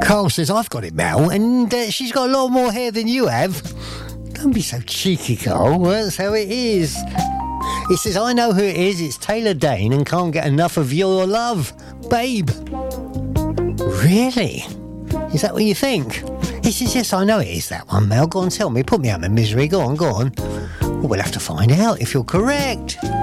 Carl says, I've got it, Mel, and she's got a lot more hair than you have. Don't be so cheeky, Carl. Well, that's how it is. He says, I know who it is. It's Taylor Dane and can't get enough of your love. Babe. Really? Is that what you think? He says, yes, I know it is that one, Mel. Go on, tell me. Put me out of my misery. Go on. Well, we'll have to find out if you're correct.